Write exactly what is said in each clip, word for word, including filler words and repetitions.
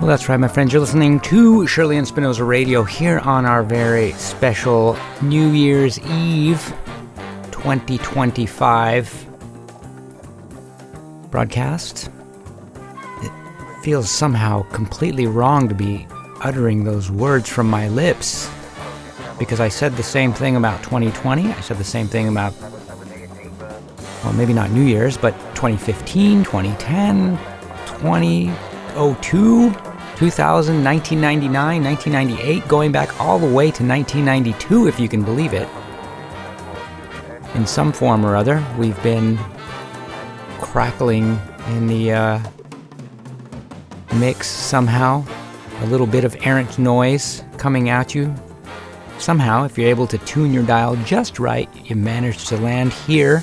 Well, that's right, my friends. You're listening to Shirley and Spinoza Radio here on our very special New Year's Eve twenty twenty-five broadcast. It feels somehow completely wrong to be uttering those words from my lips, because I said the same thing about twenty twenty. I said the same thing about, well, maybe not New Year's, but twenty fifteen, twenty ten, twenty oh two, two thousand, nineteen ninety-nine, nineteen ninety-eight, going back all the way to nineteen ninety-two, if you can believe it. In some form or other, we've been crackling in the uh, mix somehow. A little bit of errant noise coming at you. Somehow, if you're able to tune your dial just right, you manage to land here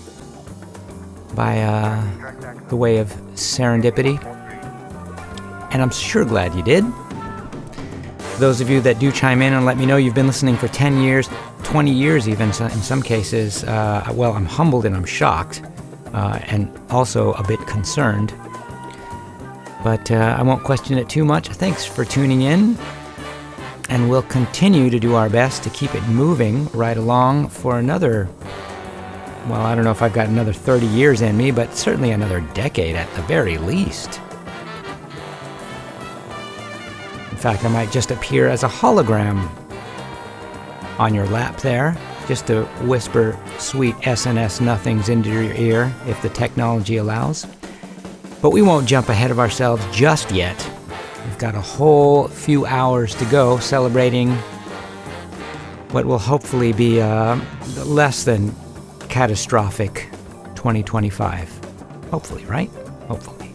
by uh, the way of serendipity. And I'm sure glad you did. For those of you that do chime in and let me know you've been listening for ten years, twenty years even, in some cases, uh, well, I'm humbled and I'm shocked, uh, and also a bit concerned. But uh, I won't question it too much. Thanks for tuning in. And we'll continue to do our best to keep it moving right along for another, well, I don't know if I've got another thirty years in me, but certainly another decade at the very least. In fact, I might just appear as a hologram on your lap there, just to whisper sweet S N S nothings into your ear if the technology allows. But we won't jump ahead of ourselves just yet. We've got a whole few hours to go celebrating what will hopefully be a less than catastrophic twenty twenty-five. Hopefully, right? Hopefully.